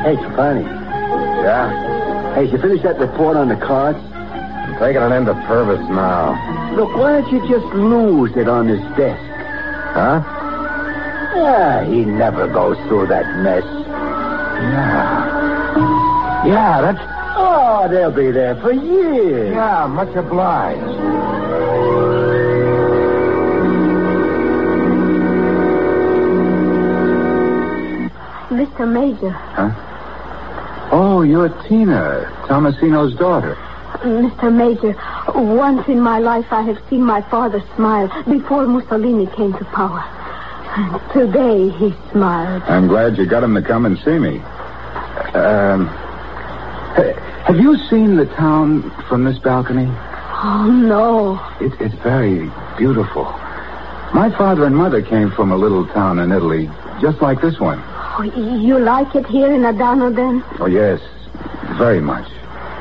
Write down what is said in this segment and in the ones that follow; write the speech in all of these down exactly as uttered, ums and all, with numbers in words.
Hey, Trapani. Yeah? Hey, you finished that report on the cards? I'm taking an end of Purvis now. Look, why don't you just lose it on his desk? Huh? Yeah, he never goes through that mess. Yeah. Yeah, that's... Oh, they'll be there for years. Yeah, much obliged. Mister Major. Huh? Oh, you're Tina, Tomasino's daughter. Mister Major, once in my life I have seen my father smile before Mussolini came to power. Today he smiled. I'm glad you got him to come and see me. Um, have you seen the town from this balcony? Oh, no. It, it's very beautiful. My father and mother came from a little town in Italy, just like this one. Oh, you like it here in Adano, then? Oh, yes, very much.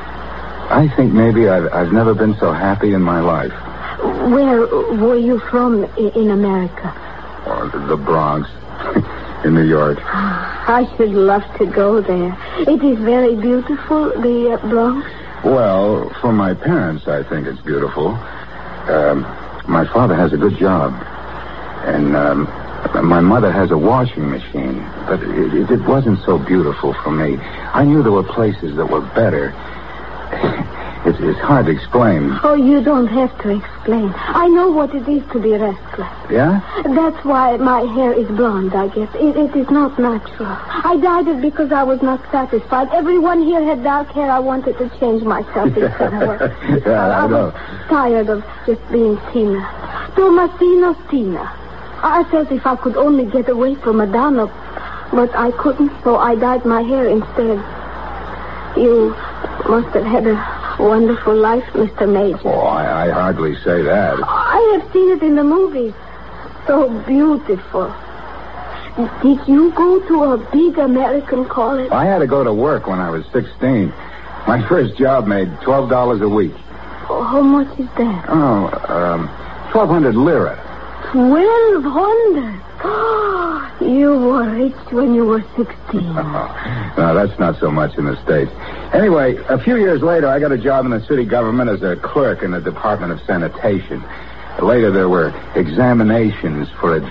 I think maybe I've, I've never been so happy in my life. Where were you from in America? Oh, the, the Bronx, in New York. I should love to go there. It is very beautiful, the uh, Bronx. Well, for my parents, I think it's beautiful. Um, my father has a good job. And um, my mother has a washing machine. But it, it, it wasn't so beautiful for me. I knew there were places that were better. It's, it's hard to explain. Oh, you don't have to explain. I know what it is to be restless. Yeah? That's why my hair is blonde, I guess. It, it is not natural. I dyed it because I was not satisfied. Everyone here had dark hair. I wanted to change myself instead of... Yeah, I, I know. was tired of just being Tina. Tomasino's Tina. I felt if I could only get away from Adano, but I couldn't, so I dyed my hair instead. You must have had a wonderful life, Mister Major. Oh, I, I hardly say that. I have seen it in the movies. So beautiful. Did you go to a big American college? I had to go to work when I was sixteen. My first job made twelve dollars a week. Oh, how much is that? Oh, um, twelve hundred lira. Twelve hundred. You were rich when you were sixteen. Oh, no, that's not so much in the States. Anyway, a few years later, I got a job in the city government as a clerk in the Department of Sanitation. Later, there were examinations for a